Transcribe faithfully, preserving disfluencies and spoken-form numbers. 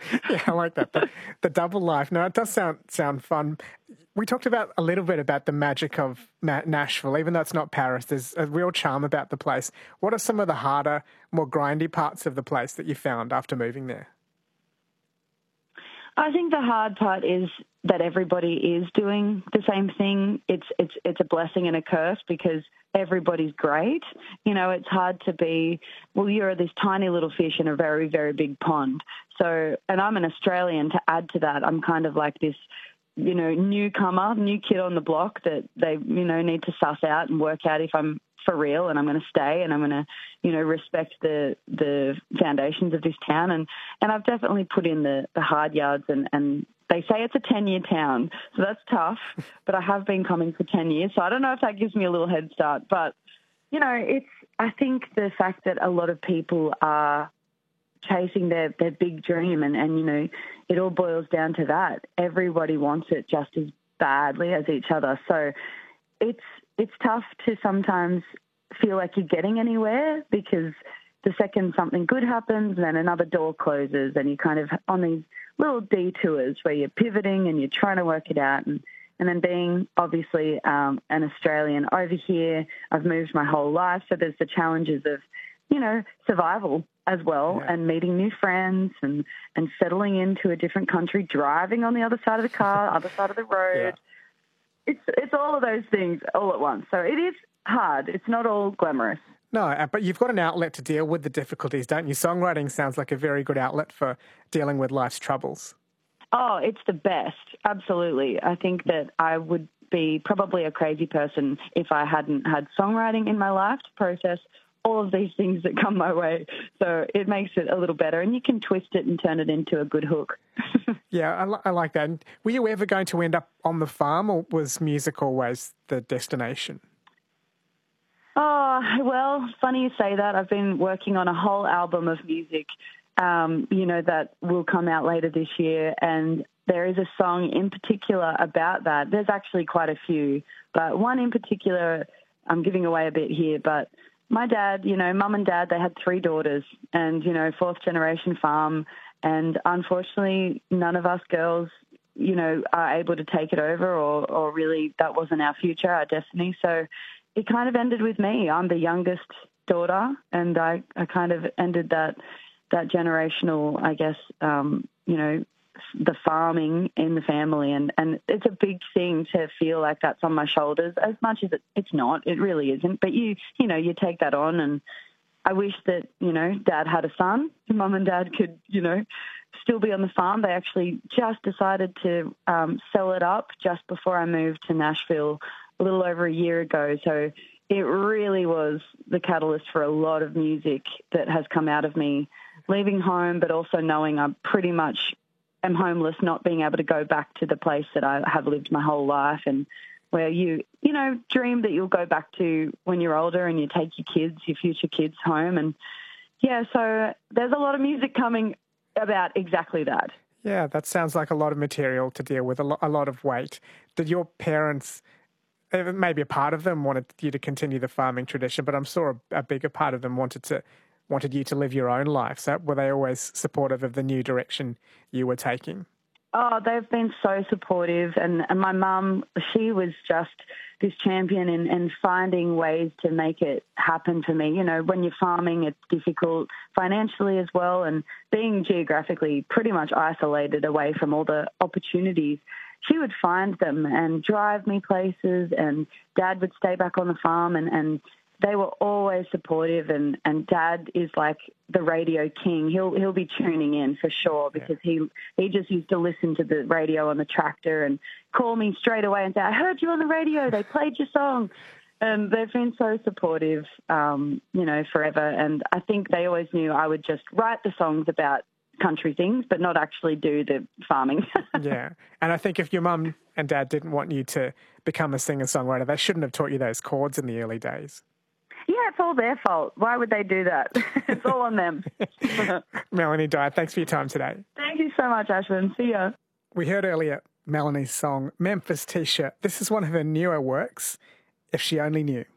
Yeah, I like that. The, the double life. No, it does sound sound fun. We talked about a little bit about the magic of Ma- Nashville. Even though it's not Paris, there's a real charm about the place. What are some of the harder, more grindy parts of the place that you found after moving there? I think the hard part is that everybody is doing the same thing. It's it's it's a blessing and a curse because everybody's great. You know, it's hard to be, well, you're this tiny little fish in a very, very big pond. So, and I'm an Australian. To add to that, I'm kind of like this, you know, newcomer, new kid on the block that they, you know, need to suss out and work out if I'm for real and I'm going to stay and I'm going to, you know, respect the the foundations of this town. And, and I've definitely put in the, the hard yards and, and they say it's a ten-year town, so that's tough, but I have been coming for ten years, so I don't know if that gives me a little head start. But, you know, it's, I think the fact that a lot of people are chasing their, their big dream and, and, you know, it all boils down to that. Everybody wants it just as badly as each other. So it's it's tough to sometimes feel like you're getting anywhere because the second something good happens, then another door closes and you're kind of on these little detours where you're pivoting and you're trying to work it out. And, and then being obviously um, an Australian over here, I've moved my whole life. So there's the challenges of, you know, survival as well yeah. and meeting new friends and, and settling into a different country, driving on the other side of the car, other side of the road. Yeah. It's it's all of those things all at once. So it is hard. It's not all glamorous. No, but you've got an outlet to deal with the difficulties, don't you? Songwriting sounds like a very good outlet for dealing with life's troubles. Oh, it's the best. Absolutely. I think that I would be probably a crazy person if I hadn't had songwriting in my life to process all of these things that come my way. So it makes it a little better, and you can twist it and turn it into a good hook. Yeah, I, li- I like that. And were you ever going to end up on the farm, or was music always the destination? Oh, well, funny you say that. I've been working on a whole album of music, um, you know, that will come out later this year, and there is a song in particular about that. There's actually quite a few, but one in particular, I'm giving away a bit here, but my dad, you know, mum and dad, they had three daughters and, you know, fourth generation farm. And unfortunately, none of us girls, you know, are able to take it over or, or really that wasn't our future, our destiny. So it kind of ended with me. I'm the youngest daughter and I, I kind of ended that, that generational, I guess, um, you know, the farming in the family. And, and it's a big thing to feel like that's on my shoulders as much as it, it's not, it really isn't. But you, you know, you take that on and I wish that, you know, Dad had a son. Mum and Dad could, you know, still be on the farm. They actually just decided to um, sell it up just before I moved to Nashville a little over a year ago. So it really was the catalyst for a lot of music that has come out of me leaving home, but also knowing I'm pretty much am homeless, not being able to go back to the place that I have lived my whole life and where you, you know, dream that you'll go back to when you're older and you take your kids, your future kids home. And, yeah, so there's a lot of music coming about exactly that. Yeah, that sounds like a lot of material to deal with, a, lo- a lot of weight. Did your parents, maybe a part of them wanted you to continue the farming tradition, but I'm sure a, a bigger part of them wanted to wanted you to live your own life. So were they always supportive of the new direction you were taking? Oh, they've been so supportive. And, and my mum, she was just this champion in, in finding ways to make it happen for me. You know, when you're farming, it's difficult financially as well. And being geographically pretty much isolated away from all the opportunities, she would find them and drive me places. And Dad would stay back on the farm and, and they were always supportive, and, and Dad is like the radio king. He'll he'll be tuning in for sure because yeah. he he just used to listen to the radio on the tractor and call me straight away and say, I heard you on the radio. They played your song. And they've been so supportive, um, you know, forever. And I think they always knew I would just write the songs about country things, but not actually do the farming. Yeah. And I think if your mum and dad didn't want you to become a singer-songwriter, they shouldn't have taught you those chords in the early days. Yeah, it's all their fault. Why would they do that? It's all on them. Melanie Dyer, thanks for your time today. Thank you so much, Ashwin. See ya. We heard earlier Melanie's song, Memphis T-shirt. This is one of her newer works, If She Only Knew.